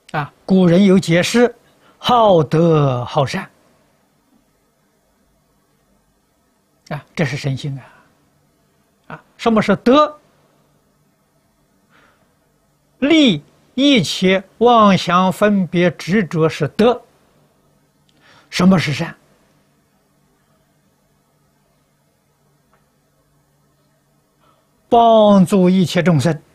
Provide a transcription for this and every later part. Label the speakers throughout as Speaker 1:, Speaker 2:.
Speaker 1: 古人有解释：好德好善。这是身心什么是德？离一切妄想分别执着是德。什么是善？帮助一切众生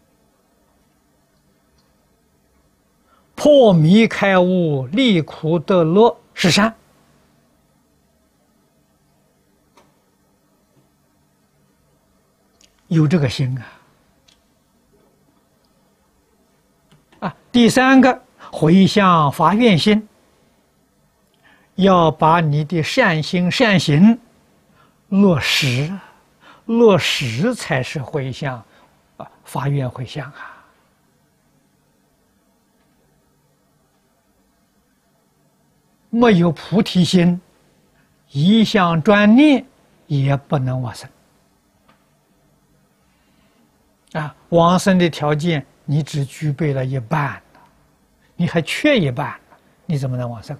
Speaker 1: 破迷开悟，离苦得乐是善。有这个心第三个，回向发愿心，要把你的善心善行落实，落实才是回向发愿回向没有菩提心，一向专念也不能往生往生的条件你只具备了一半了，你还缺一半了，你怎么能往生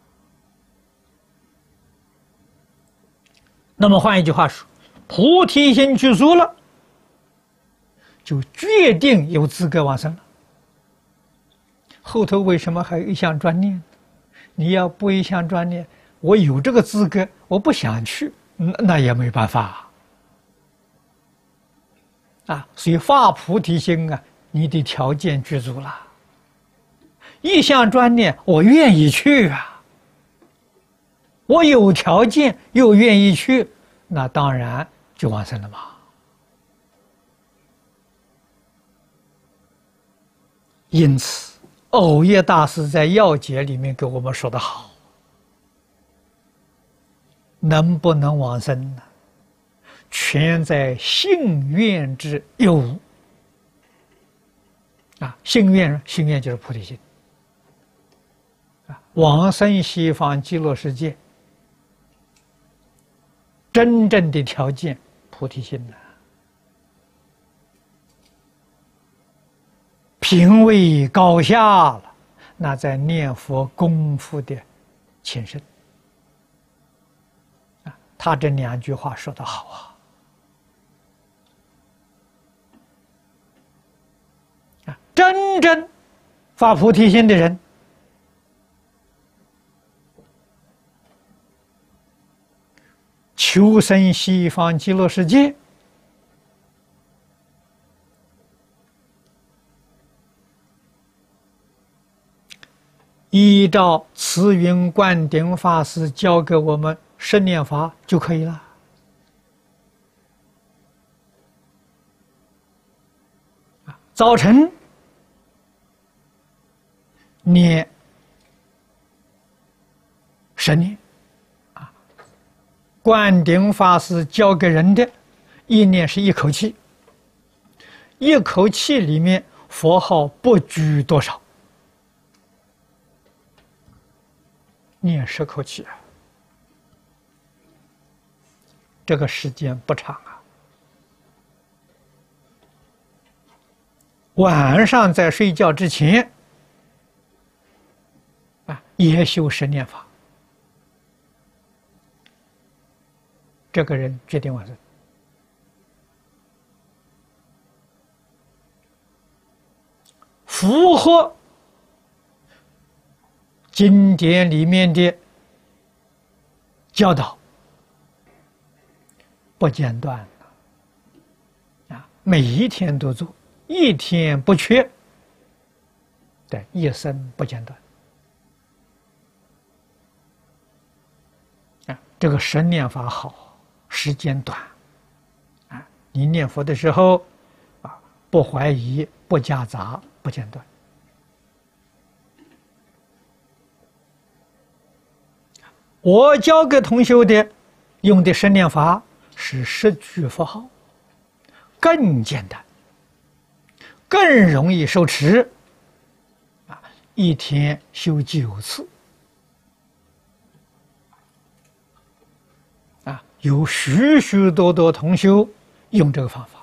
Speaker 1: 那么换一句话说，菩提心具足了，就决定有资格往生了。后头为什么还有一项专念？你要不一项专念，我有这个资格，我不想去，那也没办法所以发菩提心你的条件具足了。一项专念，我愿意去我有条件又愿意去，那当然就往生了嘛。因此藕叶大师在要解里面给我们说得好，能不能往生呢？全在信愿之有无信愿就是菩提心往生西方极乐世界真正的条件菩提心品位高下了，那在念佛功夫的前身他这两句话说得好真正发菩提心的人，求生西方极乐世界，依照慈云灌顶法师教给我们十念法就可以了。早晨念10念灌顶法师教给人的一念是一口气，一口气里面佛号不拘多少，念10口气这个时间不长晚上在睡觉之前也修10念法，这个人决定往生。符合经典里面的教导，不间断每一天都做，一天不缺，对，一生不间断这个10念法好，时间短你念佛的时候不怀疑，不夹杂，不间断。我教给同学的用的10念法是10句佛号，更简单，更容易受持一天修9次有许许多多同修用这个方法